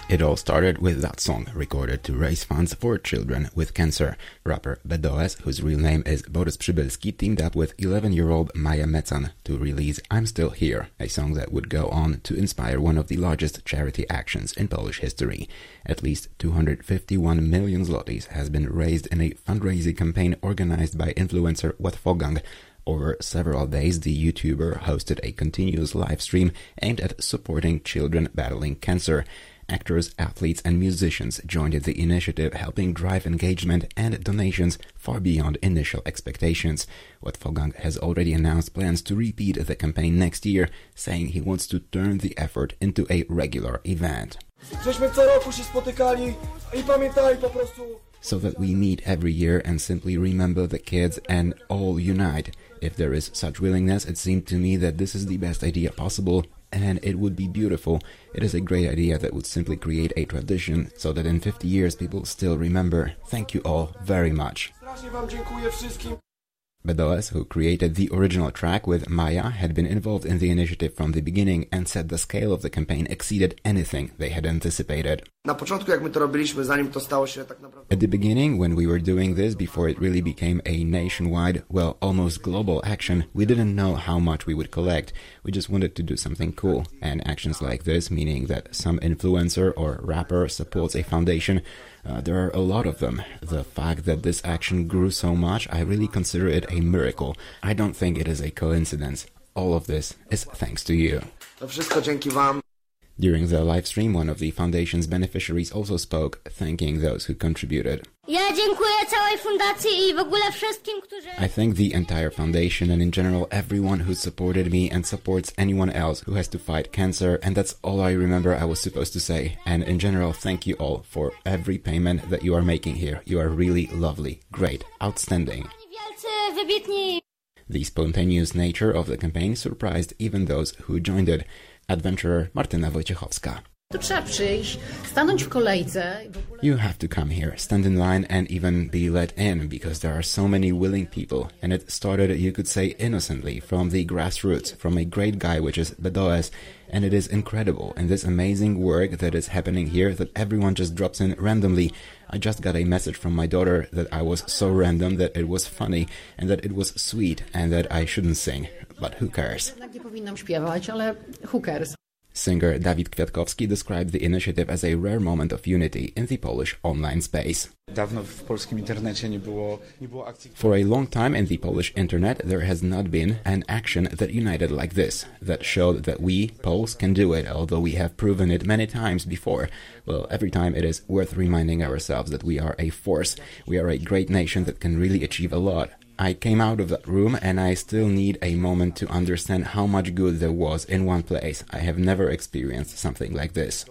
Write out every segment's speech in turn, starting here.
It all started with that song recorded to raise funds for children with cancer. Rapper BDOS, whose real name is Borys Przybylski, teamed up with 11-year-old Maja Mecan to release I'm Still Here, a song that would go on to inspire one of the largest charity actions in Polish history. At least 251 million zlotys has been raised in a fundraising campaign organized by influencer Łatwogang. Over several days, the YouTuber hosted a continuous live stream aimed at supporting children battling cancer. Actors, athletes, and musicians joined the initiative, helping drive engagement and donations far beyond initial expectations. Łatwogang has already announced plans to repeat the campaign next year, saying he wants to turn the effort into a regular event. So that we meet every year and simply remember the kids and all unite. If there is such willingness, it seemed to me that this is the best idea possible, and it would be beautiful. It is a great idea that would simply create a tradition so that in 50 years people still remember. Thank you all very much. BDOS, who created the original track with Maja, had been involved in the initiative from the beginning and said the scale of the campaign exceeded anything they had anticipated. At the beginning, when we were doing this, before it really became a nationwide, well, almost global action, we didn't know how much we would collect. We just wanted to do something cool. And actions like this, meaning that some influencer or rapper supports a foundation, there are a lot of them. The fact that this action grew so much, I really consider it a miracle. I don't think it is a coincidence. All of this is thanks to you. During the live stream, one of the foundation's beneficiaries also spoke, thanking those who contributed. I thank the entire foundation and in general everyone who supported me and supports anyone else who has to fight cancer, and that's all I remember I was supposed to say. And in general, thank you all for every payment that you are making here. You are really lovely, great, outstanding. The spontaneous nature of the campaign surprised even those who joined it. Adventurer Martyna Wojciechowska. You have to come here, stand in line and even be let in because there are so many willing people, and it started, you could say, innocently from the grassroots, from a great guy which is BDOS, and it is incredible in this amazing work that is happening here that everyone just drops in randomly. I just got a message from my daughter that I was so random that it was funny and that it was sweet and that I shouldn't sing, but who cares? Singer Dawid Kwiatkowski described the initiative as a rare moment of unity in the Polish online space. For a long time in the Polish internet, there has not been an action that united like this, that showed that we, Poles, can do it, although we have proven it many times before. Well, every time it is worth reminding ourselves that we are a force, we are a great nation that can really achieve a lot. I came out of that room and I still need a moment to understand how much good there was in one place. I have never experienced something like this.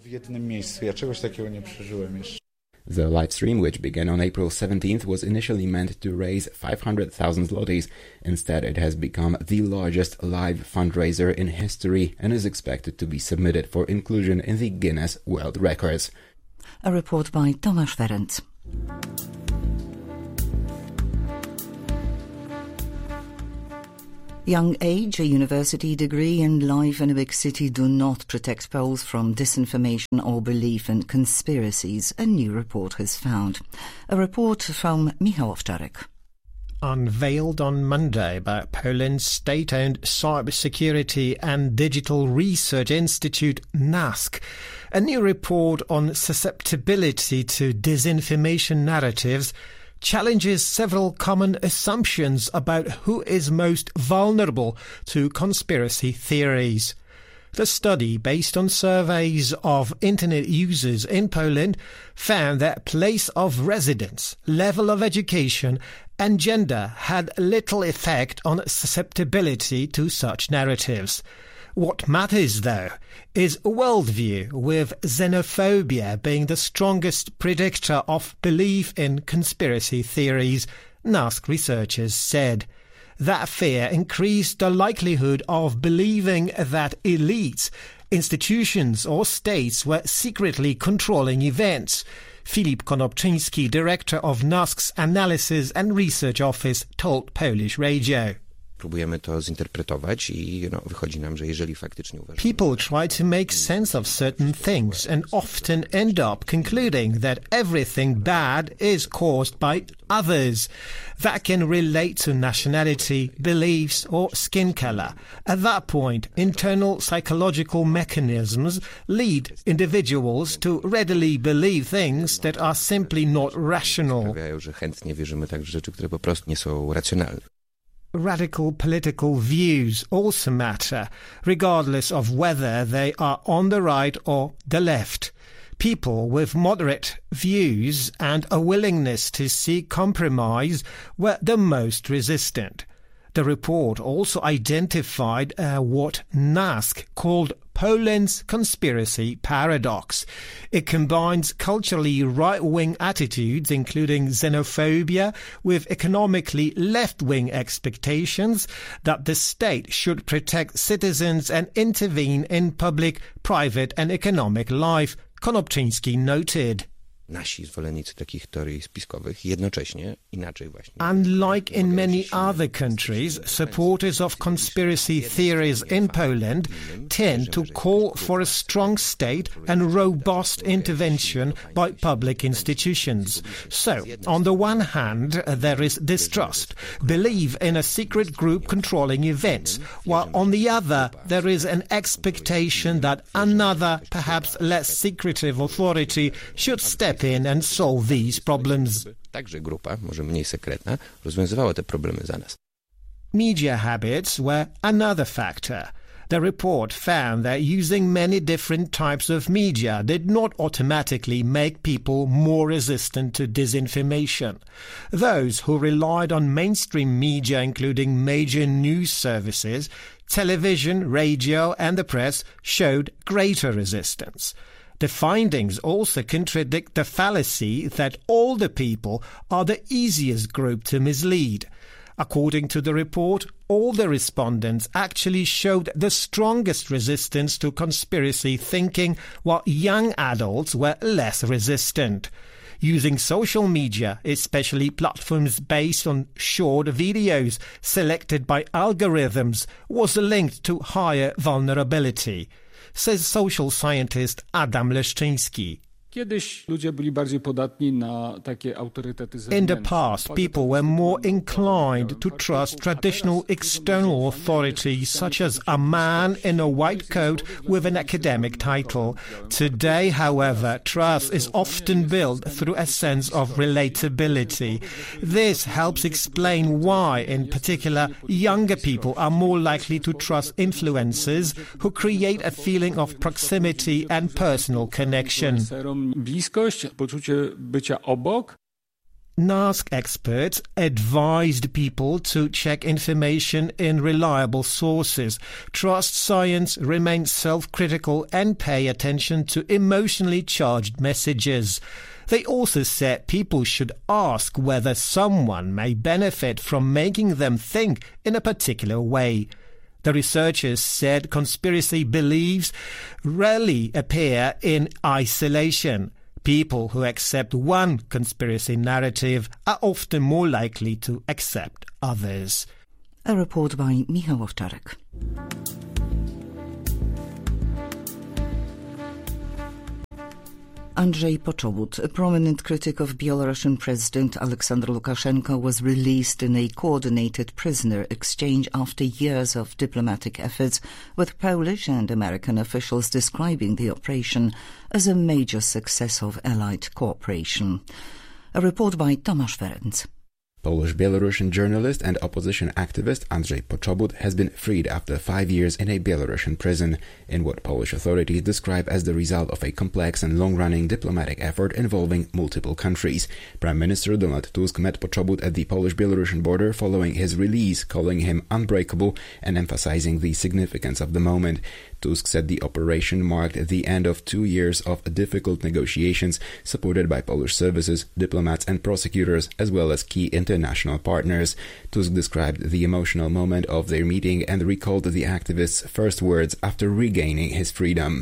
The live stream, which began on April 17th, was initially meant to raise 500,000 zlotys. Instead, it has become the largest live fundraiser in history and is expected to be submitted for inclusion in the Guinness World Records. A report by Tomasz Ferenc. Young age, a university degree, and life in a big city do not protect Poles from disinformation or belief in conspiracies, a new report has found. A report from Michał Owczarek. Unveiled on Monday by Poland's state-owned cybersecurity and digital research institute NASK, a new report on susceptibility to disinformation narratives challenges several common assumptions about who is most vulnerable to conspiracy theories. The study, based on surveys of internet users in Poland, found that place of residence, level of education and gender had little effect on susceptibility to such narratives. What matters, though, is worldview, with xenophobia being the strongest predictor of belief in conspiracy theories, NASK researchers said. That fear increased the likelihood of believing that elites, institutions or states were secretly controlling events. Filip Konopczyński, director of NASK's Analysis and Research Office, told Polish Radio. Próbujemy to zinterpretować i wychodzi nam, że jeżeli faktycznie uważamy... People try to make sense of certain things and often end up concluding that everything bad is caused by others. That can relate to nationality, beliefs or skin color. At that point, internal psychological mechanisms lead individuals to readily believe things that are simply not rational. Sprawiają, że chętnie wierzymy także w rzeczy, które po prostu nie są racjonalne. Radical political views also matter, regardless of whether they are on the right or the left. People with moderate views and a willingness to seek compromise were the most resistant. The report also identified what NASK called Poland's conspiracy paradox. It combines culturally right-wing attitudes, including xenophobia, with economically left-wing expectations that the state should protect citizens and intervene in public, private and economic life, Konopczyński noted. Nasi zwolennicy takich teorii spiskowych jednocześnie inaczej właśnie. Unlike in many other countries, supporters of conspiracy theories in Poland tend to call for a strong state and robust intervention by public institutions. So, on the one hand, there is distrust, belief in a secret group controlling events, while on the other, there is an expectation that another, perhaps less secretive authority should step in and solve these problems. Także grupa, może mniej sekretna, rozwiązywała te problemy za nas. Media habits were another factor. The report found that using many different types of media did not automatically make people more resistant to disinformation. Those who relied on mainstream media, including major news services, television, radio and the press, showed greater resistance. The findings also contradict the fallacy that older people are the easiest group to mislead. According to the report, all the respondents actually showed the strongest resistance to conspiracy thinking, while young adults were less resistant. Using social media, especially platforms based on short videos selected by algorithms, was linked to higher vulnerability, says social scientist Adam Leszczyński. In the past, people were more inclined to trust traditional external authorities, such as a man in a white coat with an academic title. Today, however, trust is often built through a sense of relatability. This helps explain why, in particular, younger people are more likely to trust influencers who create a feeling of proximity and personal connection. Bliskość, poczucie bycia obok. NASK experts advised people to check information in reliable sources, trust science, remain self-critical and pay attention to emotionally charged messages. They also said people should ask whether someone may benefit from making them think in a particular way. The researchers said conspiracy beliefs rarely appear in isolation. People who accept one conspiracy narrative are often more likely to accept others. A report by Michał Owczarek. Andrzej Poczobut, a prominent critic of Belarusian President Alexander Lukashenko, was released in a coordinated prisoner exchange after years of diplomatic efforts, with Polish and American officials describing the operation as a major success of Allied cooperation. A report by Tomasz Ferenc. Polish-Belarusian journalist and opposition activist Andrzej Poczobut has been freed after 5 years in a Belarusian prison, in what Polish authorities describe as the result of a complex and long-running diplomatic effort involving multiple countries. Prime Minister Donald Tusk met Poczobut at the Polish-Belarusian border following his release, calling him unbreakable and emphasizing the significance of the moment. Tusk said the operation marked the end of 2 years of difficult negotiations supported by Polish services, diplomats and prosecutors, as well as key international partners. Tusk described the emotional moment of their meeting and recalled the activist's first words after regaining his freedom.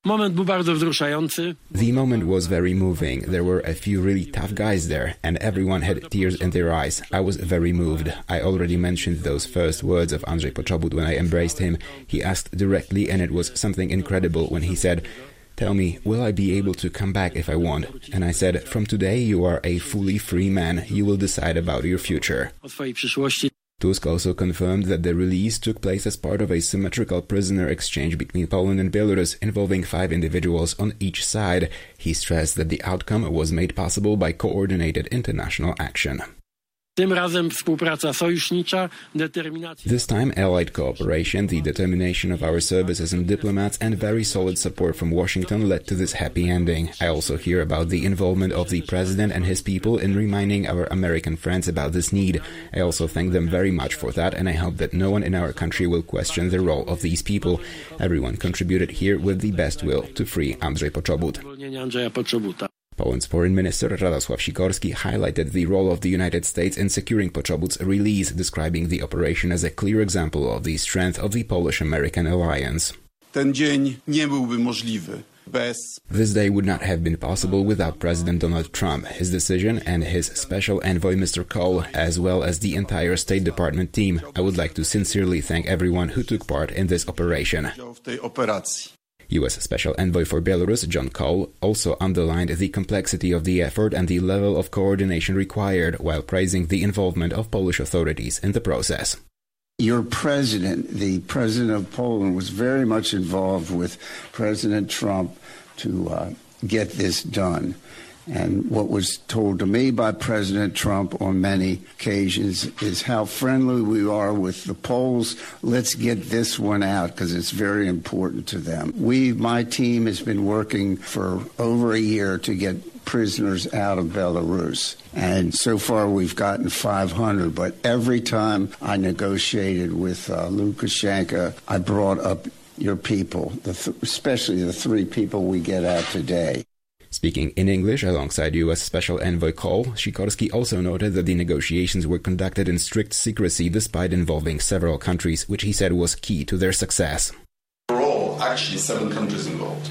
Moment był bardzo wzruszający. The moment was very moving. There were a few really tough guys there, and everyone had tears in their eyes. I was very moved. I already mentioned those first words of Andrzej Poczobut when I embraced him. He asked directly, and it was something incredible when he said, "Tell me, will I be able to come back if I want?" And I said, "From today you are a fully free man. You will decide about your future." O swojej przyszłości. Tusk also confirmed that the release took place as part of a symmetrical prisoner exchange between Poland and Belarus involving 5 individuals on each side. He stressed that the outcome was made possible by coordinated international action. Tym razem współpraca sojusznicza, determinacja. This time, allied cooperation, the determination of our services and diplomats, and very solid support from Washington led to this happy ending. I also hear about the involvement of the president and his people in reminding our American friends about this need. I also thank them very much for that, and I hope that no one in our country will question the role of these people. Everyone contributed here with the best will to free Andrzej Poczobut. Zwolnienia Andrzeja Poczobuta. Poland's foreign minister Radosław Sikorski highlighted the role of the United States in securing Poczobut's release, describing the operation as a clear example of the strength of the Polish-American alliance. Ten dzień nie byłby możliwy bez. This day would not have been possible without President Donald Trump, his decision, and his special envoy Mr. Cole, as well as the entire State Department team. I would like to sincerely thank everyone who took part in this operation. W tej operacji. U.S. Special Envoy for Belarus, John Cole, also underlined the complexity of the effort and the level of coordination required, while praising the involvement of Polish authorities in the process. Your president, the president of Poland, was very much involved with President Trump to get this done. And what was told to me by President Trump on many occasions is how friendly we are with the Poles. Let's get this one out because it's very important to them. My team has been working for over a year to get prisoners out of Belarus. And so far we've gotten 500, but every time I negotiated with Lukashenko, I brought up your people, especially the 3 people we get out today. Speaking in English alongside U.S. Special Envoy Cole, Sikorski also noted that the negotiations were conducted in strict secrecy despite involving several countries, which he said was key to their success. We're all actually 7 countries involved.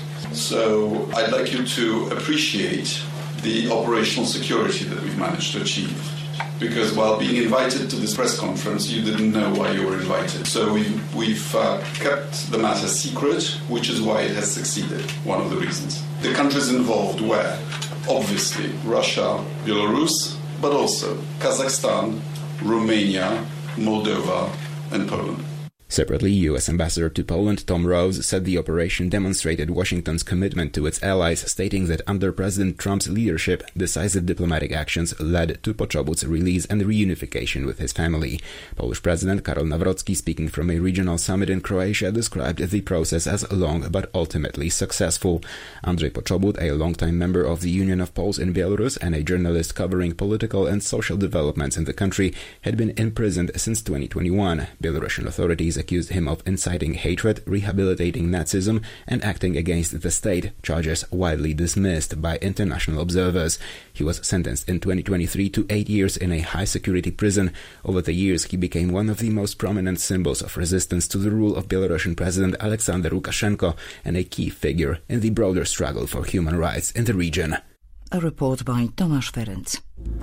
So I'd like you to appreciate the operational security that we've managed to achieve. Because while being invited to this press conference, you didn't know why you were invited. So we've kept the matter secret, which is why it has succeeded, one of the reasons. The countries involved were, obviously, Russia, Belarus, but also Kazakhstan, Romania, Moldova, and Poland. Separately, U.S. Ambassador to Poland Tom Rose said the operation demonstrated Washington's commitment to its allies, stating that under President Trump's leadership, decisive diplomatic actions led to Poczobut's release and reunification with his family. Polish President Karol Nawrocki, speaking from a regional summit in Croatia, described the process as long but ultimately successful. Andrzej Poczobut, a longtime member of the Union of Poles in Belarus and a journalist covering political and social developments in the country, had been imprisoned since 2021. Belarusian authorities accused him of inciting hatred, rehabilitating Nazism, and acting against the state, charges widely dismissed by international observers. He was sentenced in 2023 to 8 years in a high-security prison. Over the years, he became one of the most prominent symbols of resistance to the rule of Belarusian President Alexander Lukashenko and a key figure in the broader struggle for human rights in the region. A report by Tomasz Ferenc.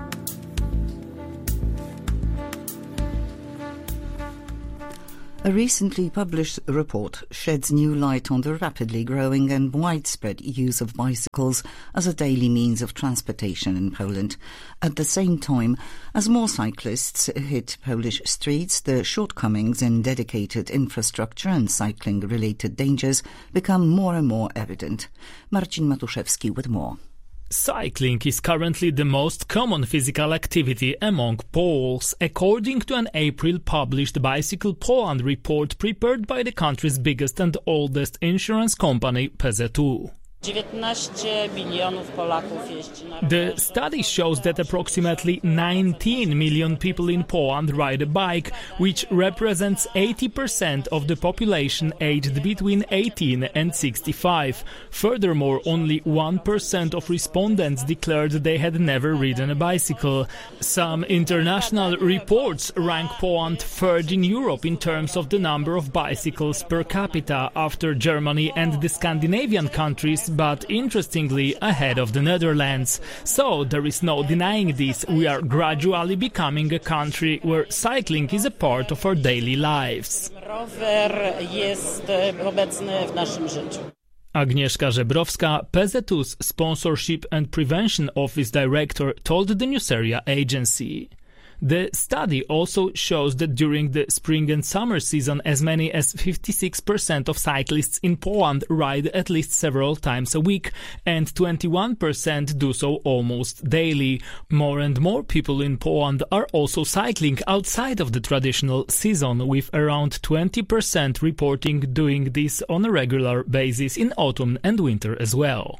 A recently published report sheds new light on the rapidly growing and widespread use of bicycles as a daily means of transportation in Poland. At the same time, as more cyclists hit Polish streets, the shortcomings in dedicated infrastructure and cycling-related dangers become more and more evident. Marcin Matuszewski with more. Cycling is currently the most common physical activity among Poles, according to an April published Bicycle Poland report prepared by the country's biggest and oldest insurance company, PZU. The study shows that approximately 19 million people in Poland ride a bike, which represents 80% of the population aged between 18 and 65. Furthermore, only 1% of respondents declared they had never ridden a bicycle. Some international reports rank Poland third in Europe in terms of the number of bicycles per capita, after Germany and the Scandinavian countries, but interestingly ahead of the Netherlands. So there is no denying this. We are gradually becoming a country where cycling is a part of our daily lives. Agnieszka Żebrowska, PZU's Sponsorship and Prevention Office Director, told the Newseria agency. The study also shows that during the spring and summer season, as many as 56% of cyclists in Poland ride at least several times a week, and 21% do so almost daily. More and more people in Poland are also cycling outside of the traditional season, with around 20% reporting doing this on a regular basis in autumn and winter as well.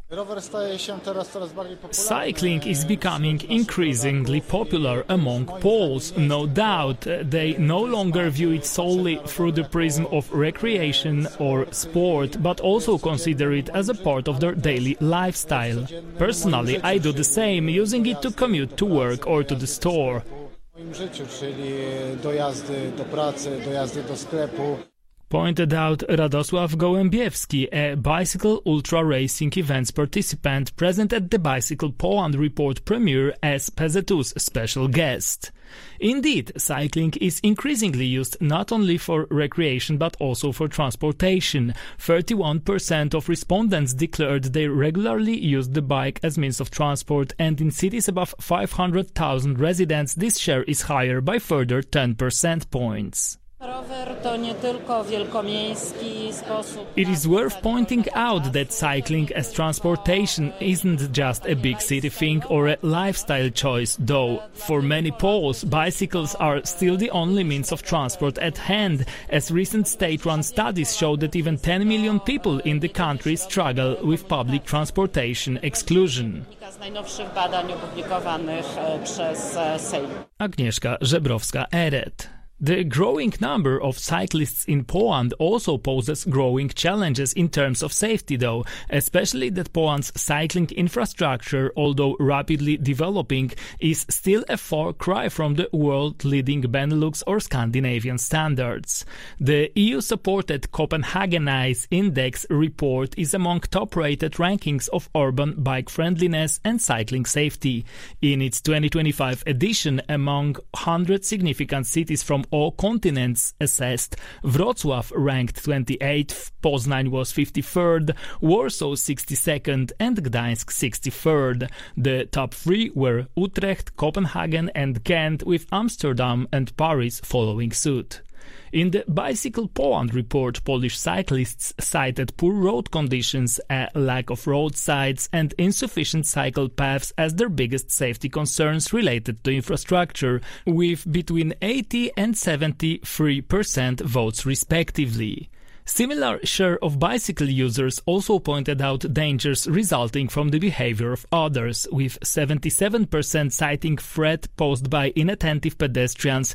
Cycling is becoming increasingly popular among Poles. No doubt, they no longer view it solely through the prism of recreation or sport, but also consider it as a part of their daily lifestyle. Personally, I do the same, using it to commute to work or to the store. Pointed out Radosław Gołębiewski, a bicycle ultra racing events participant present at the Bicycle Poland report premiere as PZU's special guest. Indeed, cycling is increasingly used not only for recreation but also for transportation. 31% of respondents declared they regularly use the bike as means of transport, and in cities above 500,000 residents this share is higher by further 10 percentage points. It is worth pointing out that cycling as transportation isn't just a big city thing or a lifestyle choice, though. For many Poles, bicycles are still the only means of transport at hand, as recent state-run studies show that even 10 million people in the country struggle with public transportation exclusion. Agnieszka Żebrowska added. The growing number of cyclists in Poland also poses growing challenges in terms of safety, though, especially that Poland's cycling infrastructure, although rapidly developing, is still a far cry from the world-leading Benelux or Scandinavian standards. The EU-supported Copenhagenize Index report is among top-rated rankings of urban bike friendliness and cycling safety. In its 2025 edition, among 100 significant cities from all continents assessed, Wrocław ranked 28th, Poznań was 53rd, Warsaw 62nd, and Gdańsk 63rd. The top three were Utrecht, Copenhagen, and Ghent, with Amsterdam and Paris following suit. In the Bicycle Poland report, Polish cyclists cited poor road conditions, a lack of roadsides, and insufficient cycle paths as their biggest safety concerns related to infrastructure, with between 80 and 73% votes respectively. Similar share of bicycle users also pointed out dangers resulting from the behavior of others, with 77% citing threat posed by inattentive pedestrians,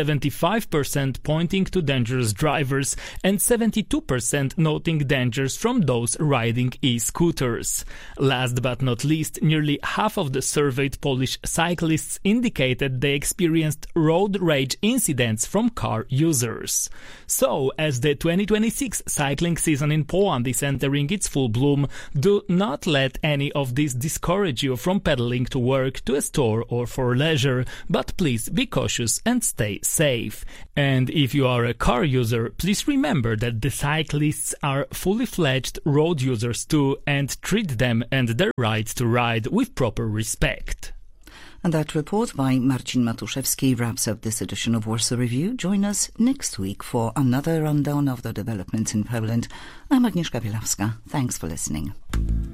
75% pointing to dangerous drivers, and 72% noting dangers from those riding e-scooters. Last but not least, nearly half of the surveyed Polish cyclists indicated they experienced road rage incidents from car users. So, as the 2026 cycling season in Poland is entering its full bloom, do not let any of this discourage you from pedaling to work, to a store, or for leisure, but please be cautious and stay safe. And if you are a car user, please remember that the cyclists are fully fledged road users too, and treat them and their right to ride with proper respect. And that report by Marcin Matuszewski wraps up this edition of Warsaw Review. Join us next week for another rundown of the developments in Poland. I'm Agnieszka Bielawska. Thanks for listening.